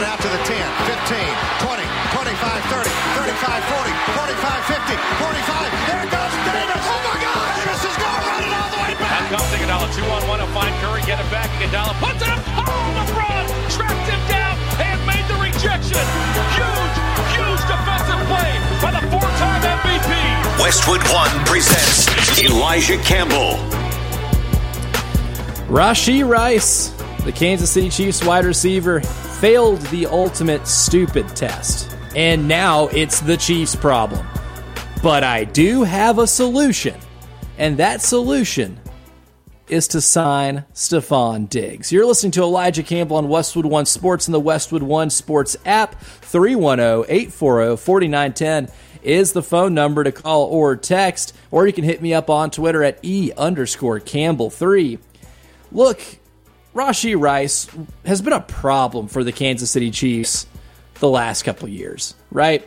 Then out to the 10, 15, 20, 25, 30, 35, 40, 45, 50, 45. There goes Davis. Oh, my God. Davis is going running all the way back. Now comes Iguodala, 2-on-1 to find Curry. Get it back. Iguodala puts it up. Oh, LeBron tracked him down and made the rejection. Huge defensive play by the four-time MVP. Westwood One presents Elijah Campbell. Rashee Rice, the Kansas City Chiefs wide receiver, failed the ultimate stupid test. And now it's the Chiefs' problem. But I do have a solution. And that solution is to sign Stephon Diggs. You're listening to Elijah Campbell on Westwood One Sports and the Westwood One Sports app. 310-840-4910 is the phone number to call or text. Or you can hit me up on Twitter at E_Campbell3. Look, Rashee Rice has been a problem for the Kansas City Chiefs the last couple of years, right?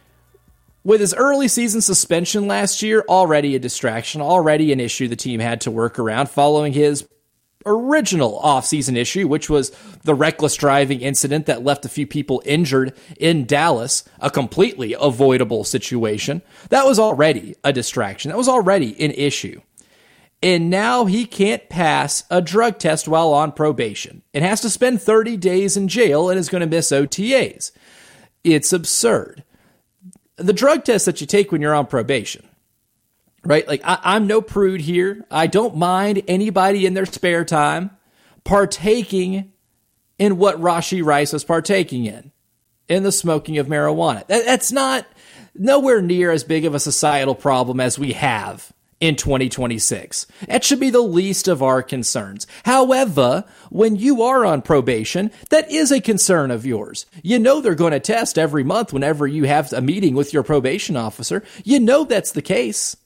With his early season suspension last year, already a distraction, already an issue the team had to work around following his original offseason issue, which was the reckless driving incident that left a few people injured in Dallas, a completely avoidable situation. That was already a distraction. That was already an issue. And now he can't pass a drug test while on probation and has to spend 30 days in jail and is going to miss OTAs. It's absurd. The drug test that you take when you're on probation, right? Like, I'm no prude here. I don't mind anybody in their spare time partaking in what Rashee Rice was partaking in the smoking of marijuana. That's not nowhere near as big of a societal problem as we have in 2026. That should be the least of our concerns. However, when you are on probation, that is a concern of yours. You know they're going to test every month whenever you have a meeting with your probation officer. You know that's the case.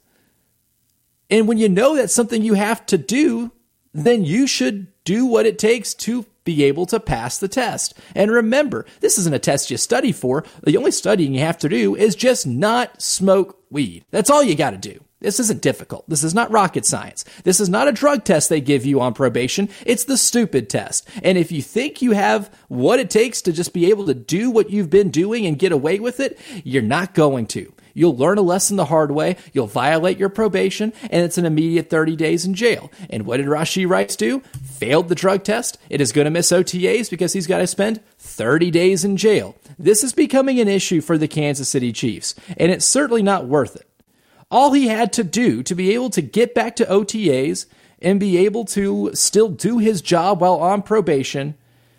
And when you know that's something you have to do, then you should do what it takes to be able to pass the test. And remember, this isn't a test you study for. The only studying you have to do is just not smoke weed. That's all you got to do. This isn't difficult. This is not rocket science. This is not a drug test they give you on probation. It's the stupid test. And if you think you have what it takes to just be able to do what you've been doing and get away with it, you're not going to. You'll learn a lesson the hard way. You'll violate your probation, and it's an immediate 30 days in jail. And what did Rashee Rice do? Failed the drug test. It is going to miss OTAs because he's got to spend 30 days in jail. This is becoming an issue for the Kansas City Chiefs, and it's certainly not worth it. All he had to do to be able to get back to OTAs and be able to still do his job while on probation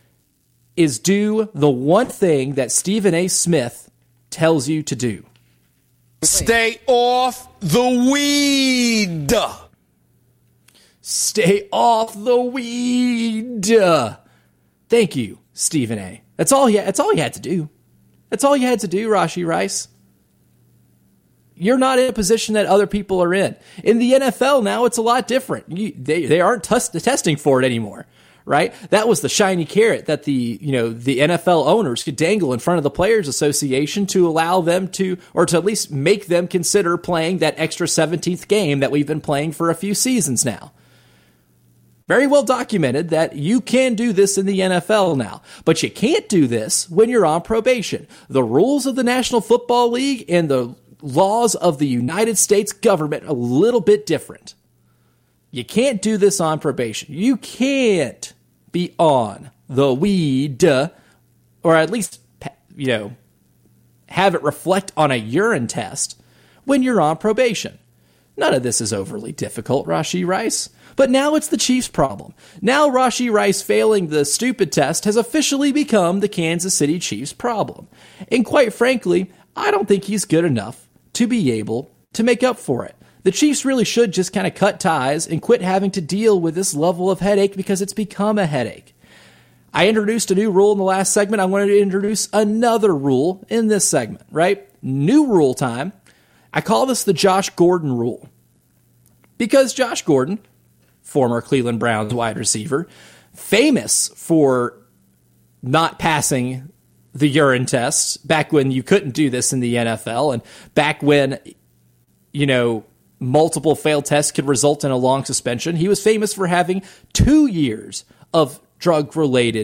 is do the one thing that Stephen A. Smith tells you to do. Stay off the weed. Stay off the weed. Thank you, Stephen A. That's all you had to do. That's all you had to do, Rashee Rice. You're not in a position that other people are in. In the NFL now, it's a lot different. They aren't testing for it anymore, right? That was the shiny carrot that the NFL owners could dangle in front of the Players Association to allow them to, or to at least make them consider playing that extra 17th game that we've been playing for a few seasons now. Very well documented that you can do this in the NFL now, but you can't do this when you're on probation. The rules of the National Football League and the laws of the United States government are a little bit different. You can't do this on probation. You can't be on the weed, or at least, have it reflect on a urine test when you're on probation. None of this is overly difficult, Rashee Rice. But now it's the Chiefs' problem. Now Rashee Rice failing the stupid test has officially become the Kansas City Chiefs' problem. And quite frankly, I don't think he's good enough to be able to make up for it. The Chiefs really should just kind of cut ties and quit having to deal with this level of headache because it's become a headache. I introduced a new rule in the last segment. I wanted to introduce another rule in this segment, right? New rule time. I call this the Josh Gordon rule. Because Josh Gordon, former Cleveland Browns wide receiver, famous for not passing the urine tests back when you couldn't do this in the NFL, and back when, multiple failed tests could result in a long suspension. He was famous for having 2 years of drug-related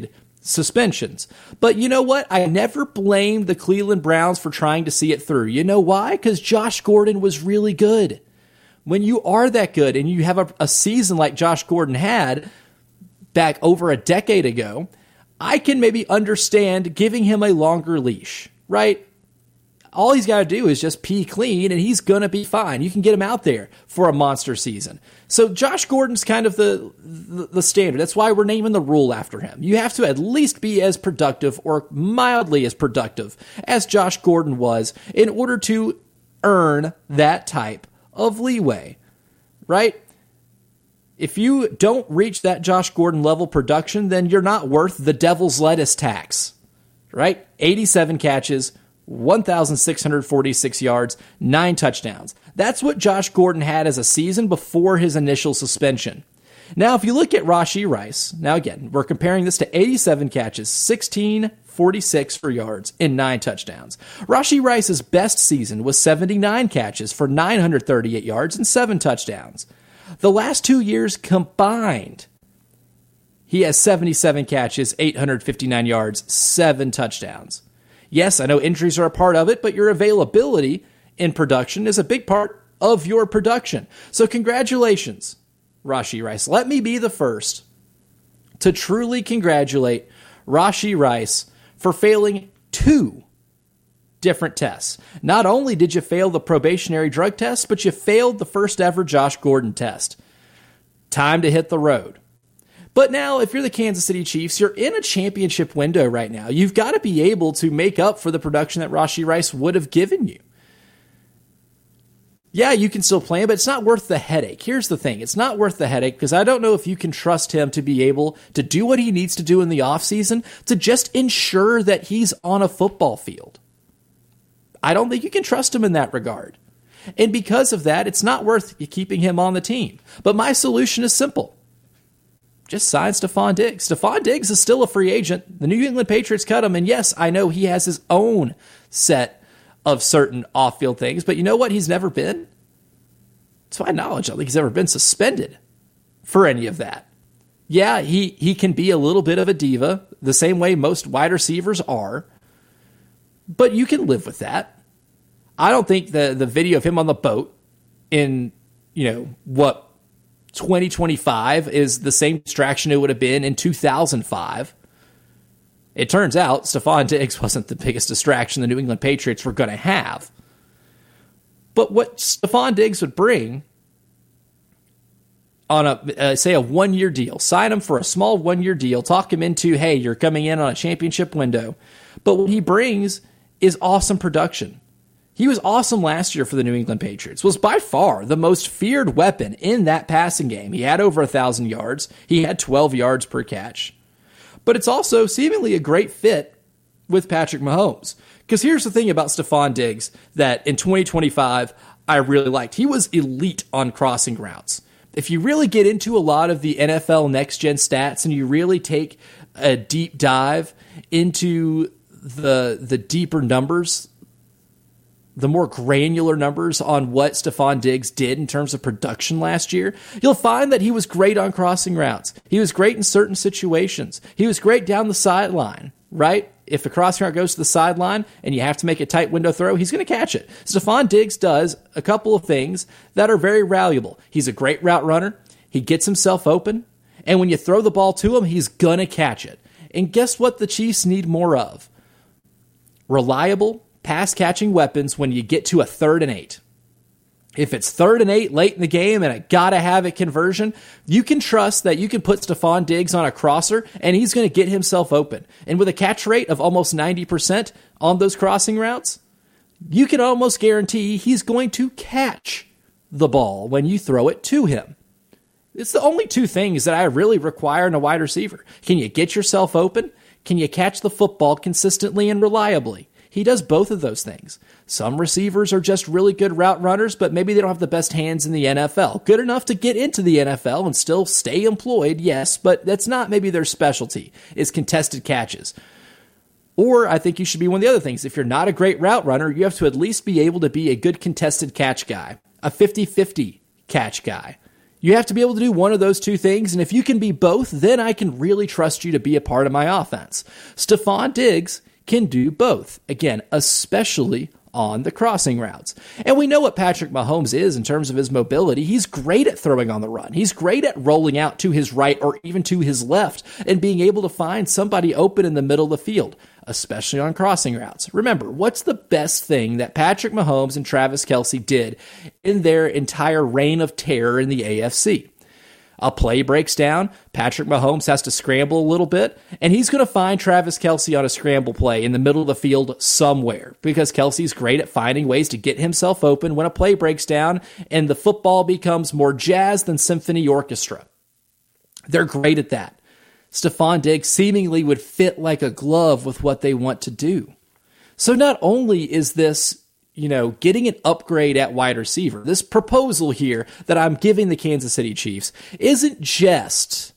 suspensions. But you know what? I never blamed the Cleveland Browns for trying to see it through. You know why? Because Josh Gordon was really good. When you are that good and you have a season like Josh Gordon had back over a decade ago, I can maybe understand giving him a longer leash, right? All he's got to do is just pee clean, and he's going to be fine. You can get him out there for a monster season. So Josh Gordon's kind of the standard. That's why we're naming the rule after him. You have to at least be as productive or mildly as productive as Josh Gordon was in order to earn that type of leeway, right? If you don't reach that Josh Gordon level production, then you're not worth the devil's lettuce tax, right? 87 catches, 1,646 yards, 9 touchdowns. That's what Josh Gordon had as a season before his initial suspension. Now, if you look at Rashee Rice, now again, we're comparing this to 87 catches, 1,646 for yards, and 9 touchdowns. Rashee Rice's best season was 79 catches for 938 yards and 7 touchdowns. The last 2 years combined, he has 77 catches, 859 yards, 7 touchdowns. Yes, I know injuries are a part of it, but your availability in production is a big part of your production. So congratulations, Rashee Rice. Let me be the first to truly congratulate Rashee Rice for failing 2 different tests. Not only did you fail the probationary drug test, but you failed the first ever Josh Gordon test. Time to hit the road. But now, if you're the Kansas City Chiefs, you're in a championship window right now. You've got to be able to make up for the production that Rashee Rice would have given you. Yeah, you can still play him, but it's not worth the headache. Here's the thing. It's not worth the headache because I don't know if you can trust him to be able to do what he needs to do in the offseason to just ensure that he's on a football field. I don't think you can trust him in that regard. And because of that, it's not worth keeping him on the team. But my solution is simple. Just sign Stefon Diggs. Stefon Diggs is still a free agent. The New England Patriots cut him, and yes, I know he has his own set of certain off-field things, but you know what he's never been? To my knowledge, I don't think he's ever been suspended for any of that. Yeah, he can be a little bit of a diva, the same way most wide receivers are, but you can live with that. I don't think the video of him on the boat in, 2025 is the same distraction it would have been in 2005. It turns out Stefon Diggs wasn't the biggest distraction the New England Patriots were going to have. But what Stefon Diggs would bring on a 1-year deal, sign him for a small 1-year deal, talk him into, hey, you're coming in on a championship window. But what he brings is awesome production. He was awesome last year for the New England Patriots, was by far the most feared weapon in that passing game. He had over 1,000 yards. He had 12 yards per catch. But it's also seemingly a great fit with Patrick Mahomes. Because here's the thing about Stefon Diggs that in 2025 I really liked. He was elite on crossing routes. If you really get into a lot of the NFL next-gen stats and you really take a deep dive into the deeper numbers, the more granular numbers on what Stefon Diggs did in terms of production last year, you'll find that he was great on crossing routes. He was great in certain situations. He was great down the sideline, right? If a crossing route goes to the sideline and you have to make a tight window throw, he's going to catch it. Stefon Diggs does a couple of things that are very valuable. He's a great route runner. He gets himself open. And when you throw the ball to him, he's going to catch it. And guess what the Chiefs need more of? Reliable pass-catching weapons when you get to a 3rd and 8. If it's 3rd and 8 late in the game and a gotta-have-it conversion, you can trust that you can put Stefon Diggs on a crosser and he's going to get himself open. And with a catch rate of almost 90% on those crossing routes, you can almost guarantee he's going to catch the ball when you throw it to him. It's the only 2 things that I really require in a wide receiver. Can you get yourself open? Can you catch the football consistently and reliably? He does both of those things. Some receivers are just really good route runners, but maybe they don't have the best hands in the NFL. Good enough to get into the NFL and still stay employed, yes, but that's not maybe their specialty, is contested catches. Or I think you should be one of the other things. If you're not a great route runner, you have to at least be able to be a good contested catch guy, a 50-50 catch guy. You have to be able to do one of those two things, and if you can be both, then I can really trust you to be a part of my offense. Stephon Diggs can do both. Again, especially on the crossing routes. And we know what Patrick Mahomes is in terms of his mobility. He's great at throwing on the run. He's great at rolling out to his right or even to his left and being able to find somebody open in the middle of the field, especially on crossing routes. Remember, what's the best thing that Patrick Mahomes and Travis Kelce did in their entire reign of terror in the AFC? A play breaks down, Patrick Mahomes has to scramble a little bit, and he's going to find Travis Kelce on a scramble play in the middle of the field somewhere, because Kelce's great at finding ways to get himself open when a play breaks down and the football becomes more jazz than symphony orchestra. They're great at that. Stephon Diggs seemingly would fit like a glove with what they want to do. So not only is this getting an upgrade at wide receiver, this proposal here that I'm giving the Kansas City Chiefs isn't just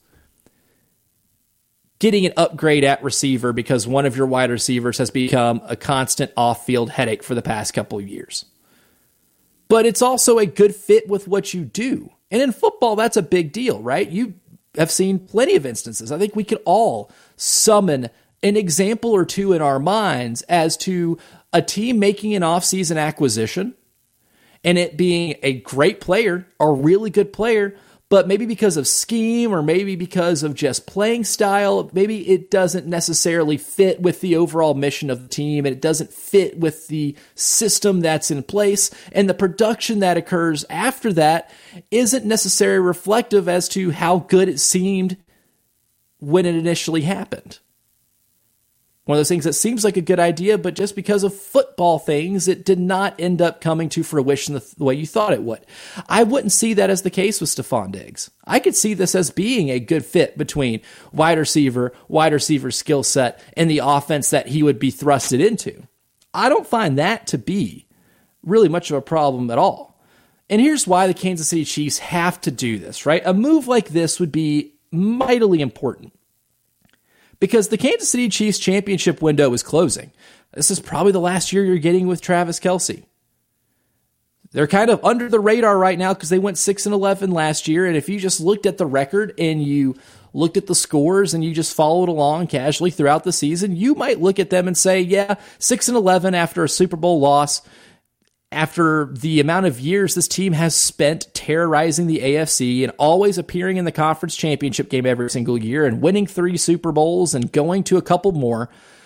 getting an upgrade at receiver because one of your wide receivers has become a constant off-field headache for the past couple of years. But it's also a good fit with what you do. And in football, that's a big deal, right? You have seen plenty of instances. I think we could all summon an example or two in our minds as to a team making an offseason acquisition and it being a great player, a really good player, but maybe because of scheme or maybe because of just playing style, maybe it doesn't necessarily fit with the overall mission of the team and it doesn't fit with the system that's in place, and the production that occurs after that isn't necessarily reflective as to how good it seemed when it initially happened. One of those things that seems like a good idea, but just because of football things, it did not end up coming to fruition the way you thought it would. I wouldn't see that as the case with Stephon Diggs. I could see this as being a good fit between wide receiver skill set, and the offense that he would be thrusted into. I don't find that to be really much of a problem at all. And here's why the Kansas City Chiefs have to do this, right? A move like this would be mightily important, because the Kansas City Chiefs championship window is closing. This is probably the last year you're getting with Travis Kelce. They're kind of under the radar right now because they went 6-11 last year. And if you just looked at the record and you looked at the scores and you just followed along casually throughout the season, you might look at them and say, yeah, 6-11 after a Super Bowl loss, after the amount of years this team has spent terrorizing the AFC and always appearing in the conference championship game every single year and winning 3 Super Bowls and going to a couple more,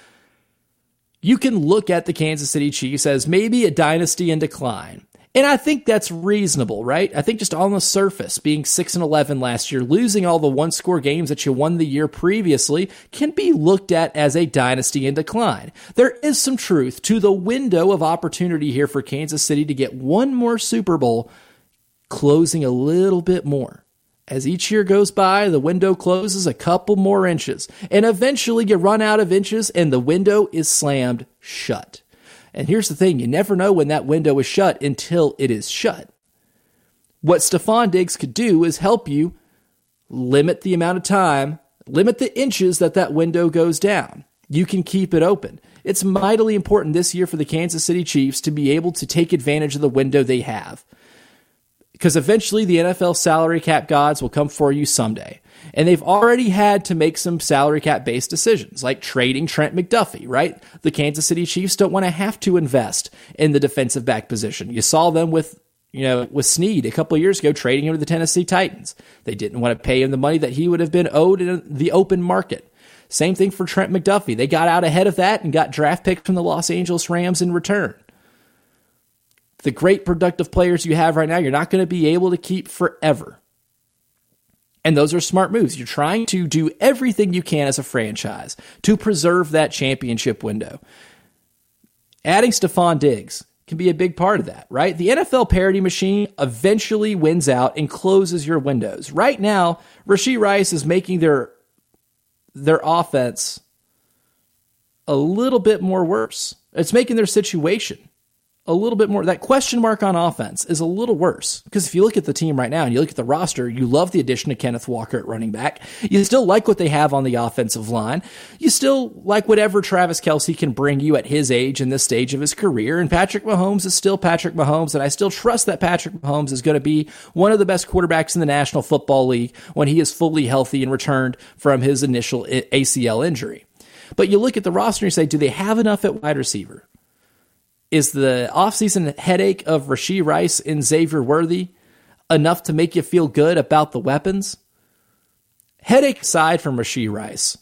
you can look at the Kansas City Chiefs as maybe a dynasty in decline. And I think that's reasonable, right? I think just on the surface, being 6-11 last year, losing all the one-score games that you won the year previously, can be looked at as a dynasty in decline. There is some truth to the window of opportunity here for Kansas City to get one more Super Bowl, closing a little bit more. As each year goes by, the window closes a couple more inches, and eventually you run out of inches and the window is slammed shut. And here's the thing, you never know when that window is shut until it is shut. What Stephon Diggs could do is help you limit the amount of time, limit the inches that window goes down. You can keep it open. It's mightily important this year for the Kansas City Chiefs to be able to take advantage of the window they have, because eventually the NFL salary cap gods will come for you someday. And they've already had to make some salary cap-based decisions, like trading Trent McDuffie, right? The Kansas City Chiefs don't want to have to invest in the defensive back position. You saw them with Snead a couple of years ago trading him to the Tennessee Titans. They didn't want to pay him the money that he would have been owed in the open market. Same thing for Trent McDuffie. They got out ahead of that and got draft picks from the Los Angeles Rams in return. The great productive players you have right now, you're not going to be able to keep forever. And those are smart moves. You're trying to do everything you can as a franchise to preserve that championship window. Adding Stephon Diggs can be a big part of that, right? The NFL parity machine eventually wins out and closes your windows. Right now, Rashee Rice is making their offense a little bit more worse. It's making their situation a little bit more. That question mark on offense is a little worse, because if you look at the team right now and you look at the roster, you love the addition of Kenneth Walker at running back. You still like what they have on the offensive line. You still like whatever Travis Kelce can bring you at his age and this stage of his career. And Patrick Mahomes is still Patrick Mahomes. And I still trust that Patrick Mahomes is going to be one of the best quarterbacks in the National Football League when he is fully healthy and returned from his initial ACL injury. But you look at the roster and you say, do they have enough at wide receiver? Is the offseason headache of Rashee Rice and Xavier Worthy enough to make you feel good about the weapons? Headache aside from Rashee Rice,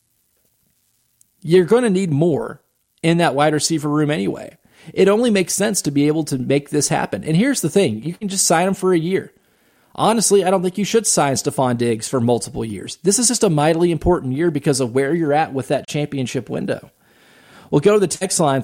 you're going to need more in that wide receiver room anyway. It only makes sense to be able to make this happen. And here's the thing. You can just sign him for a year. Honestly, I don't think you should sign Stephon Diggs for multiple years. This is just a mightily important year because of where you're at with that championship window. We'll go to the text line,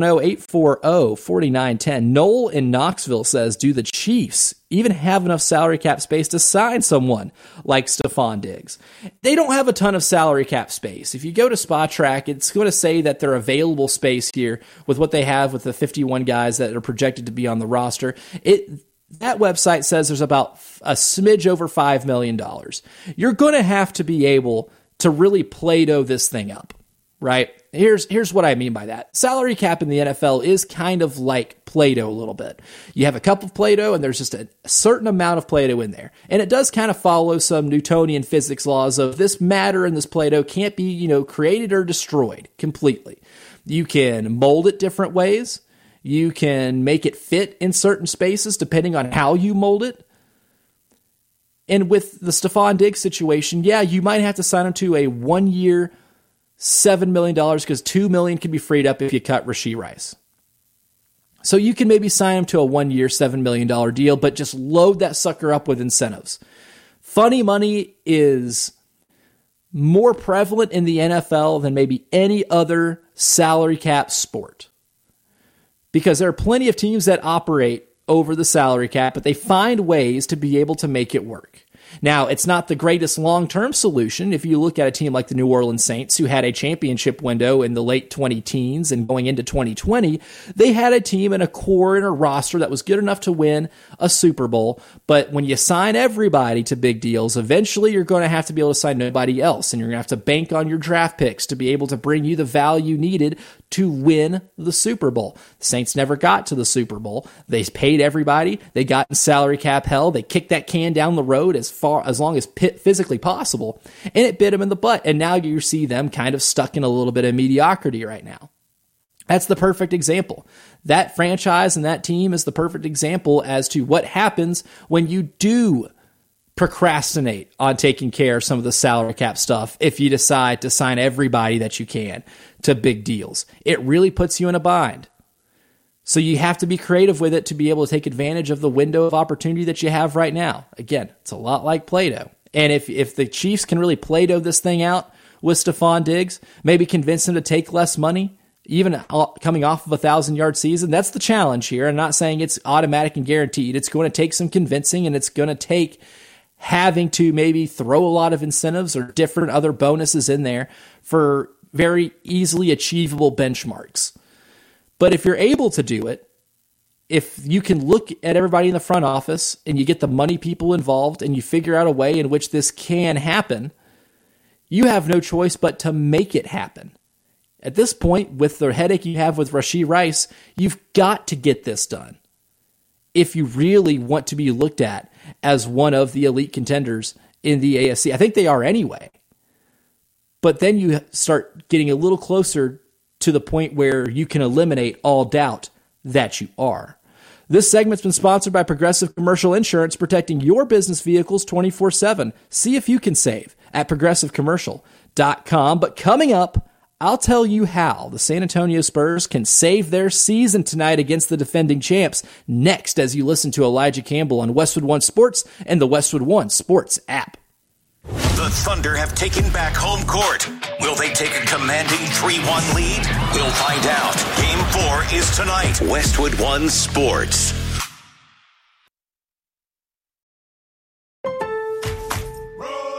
310-840-4910. Noel in Knoxville says, do the Chiefs even have enough salary cap space to sign someone like Stephon Diggs? They don't have a ton of salary cap space. If you go to SpotTrack, it's going to say that their available space here with what they have with the 51 guys that are projected to be on the roster, that website says there's about a smidge over $5 million. You're going to have to be able to really Play-Doh this thing up, right? Here's what I mean by that. Salary cap in the NFL is kind of like Play-Doh a little bit. You have a cup of Play-Doh and there's just a certain amount of Play-Doh in there. And it does kind of follow some Newtonian physics laws of this matter and this Play-Doh can't be, created or destroyed completely. You can mold it different ways. You can make it fit in certain spaces depending on how you mold it. And with the Stephon Diggs situation, yeah, you might have to sign him to a 1 year, $7 million, because $2 million can be freed up if you cut Rashee Rice. So you can maybe sign him to a 1 year, $7 million deal, but just load that sucker up with incentives. Funny money is more prevalent in the NFL than maybe any other salary cap sport, because there are plenty of teams that operate over the salary cap, but they find ways to be able to make it work. Now, it's not the greatest long-term solution. If you look at a team like the New Orleans Saints, who had a championship window in the late 2010s and going into 2020, they had a team and a core and a roster that was good enough to win a Super Bowl. But when you sign everybody to big deals, eventually you're going to have to be able to sign nobody else, and you're going to have to bank on your draft picks to be able to bring you the value needed to win the Super Bowl. The Saints never got to the Super Bowl. They paid everybody. They got in salary cap hell. They kicked that can down the road as long as physically possible, and it bit them in the butt. And now you see them kind of stuck in a little bit of mediocrity right now. That's the perfect example. That franchise and that team is the perfect example as to what happens when you do procrastinate on taking care of some of the salary cap stuff. If you decide to sign everybody that you can to big deals, it really puts you in a bind. So you have to be creative with it to be able to take advantage of the window of opportunity that you have right now. Again, it's a lot like Play-Doh. And if the Chiefs can really Play-Doh this thing out with Stephon Diggs, maybe convince him to take less money, even coming off of a 1,000-yard season, that's the challenge here. I'm not saying it's automatic and guaranteed. It's going to take some convincing, and it's going to take having to maybe throw a lot of incentives or different other bonuses in there for very easily achievable benchmarks. But if you're able to do it, if you can look at everybody in the front office and you get the money people involved and you figure out a way in which this can happen, you have no choice but to make it happen. At this point, with the headache you have with Rashee Rice, you've got to get this done if you really want to be looked at as one of the elite contenders in the AFC. I think they are anyway. But then you start getting a little closer to the point where you can eliminate all doubt that you are. This segment's been sponsored by Progressive Commercial Insurance, protecting your business vehicles 24/7. See if you can save at progressivecommercial.com. But coming up, I'll tell you how the San Antonio Spurs can save their season tonight against the defending champs, next as you listen to Elijah Campbell on Westwood One Sports and the Westwood One Sports app. The Thunder have taken back home court. Will they take a commanding 3-1 lead? We'll find out. Game 4 is tonight. Westwood One Sports. Food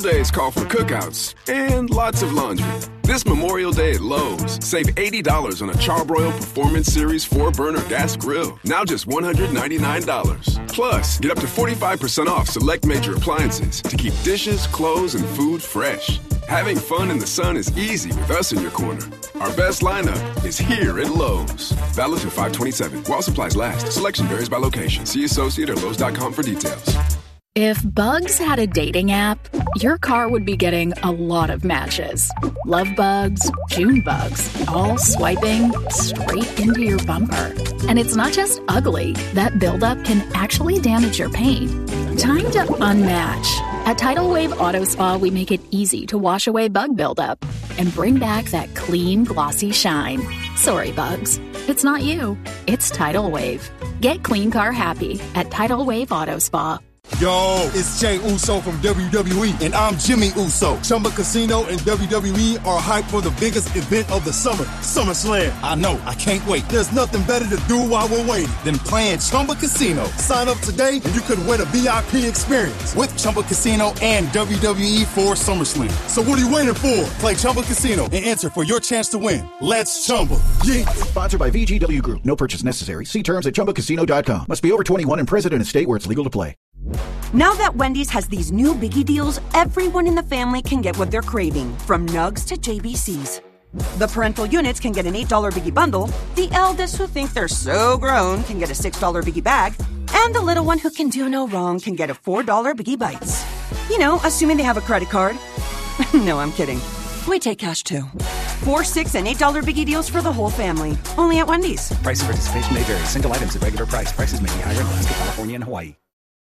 days call for cookouts and lots of laundry. This Memorial Day at Lowe's, save $80 on a Charbroil Performance Series 4-burner gas grill. Now just $199. Plus, get up to 45% off select major appliances to keep dishes, clothes, and food fresh. Having fun in the sun is easy with us in your corner. Our best lineup is here at Lowe's. Valid through 5/27. While supplies last. Selection varies by location. See associate or Lowe's.com for details. If Bugs had a dating app, your car would be getting a lot of matches. Love bugs, June bugs, all swiping straight into your bumper. And it's not just ugly. That buildup can actually damage your paint. Time to unmatch. At Tidal Wave Auto Spa, we make it easy to wash away bug buildup and bring back that clean, glossy shine. Sorry, bugs. It's not you. It's Tidal Wave. Get clean car happy at Tidal Wave Auto Spa. Yo, it's Jey Uso from WWE, and I'm Jimmy Uso. Chumba Casino and WWE are hyped for the biggest event of the summer, SummerSlam. I know, I can't wait. There's nothing better to do while we're waiting than playing Chumba Casino. Sign up today, and you could win a VIP experience with Chumba Casino and WWE for SummerSlam. So what are you waiting for? Play Chumba Casino and enter for your chance to win. Let's Chumba. Yeah. Sponsored by VGW Group. No purchase necessary. See terms at ChumbaCasino.com. Must be over 21 and present in a state where it's legal to play. Now that Wendy's has these new biggie deals, everyone in the family can get what they're craving, from nugs to JBCs. The parental units can get an $8 biggie bundle, the eldest who think they're so grown can get a $6 biggie bag, and the little one who can do no wrong can get a $4 biggie bites. You know, assuming they have a credit card. No, I'm kidding. We take cash too. $4, $6, and $8 biggie deals for the whole family. Only at Wendy's. Price and participation may vary. Single items at regular price. Prices may be higher in Alaska, California, and Hawaii.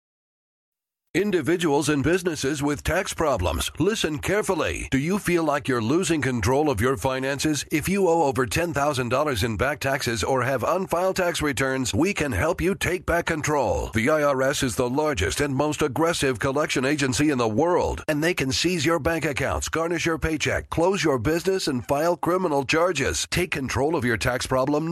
Individuals and businesses with tax problems, listen carefully. Do you feel like you're losing control of your finances? If you owe over $10,000 in back taxes or have unfiled tax returns, we can help you take back control. The IRS is the largest and most aggressive collection agency in the world, and they can seize your bank accounts, garnish your paycheck, close your business, and file criminal charges. Take control of your tax problem